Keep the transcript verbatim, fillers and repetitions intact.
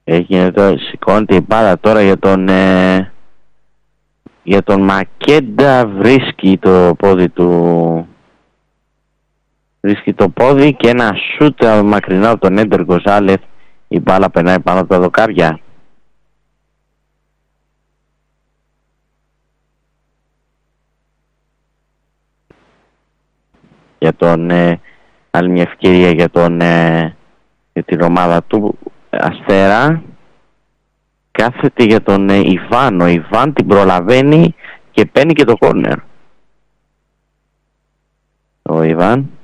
Έγινε το, σηκώνεται η μπάλα τώρα για τον ε, για τον Μακέντα. Βρίσκει το πόδι του, βρίσκει το πόδι και ένα σούτ μακρινά από τον Έντερ Γκοζάλεφ. Η μπάλα περνάει πάνω από τα δοκάρια. Για τον ε, άλλη μια ευκαιρία για τον ε, για την ομάδα του Αστέρα. Κάθεται για τον ε, Ιβάν. Ο Ιβάν την προλαβαίνει και παίρνει και το κόρνερ. Ο Ιβάν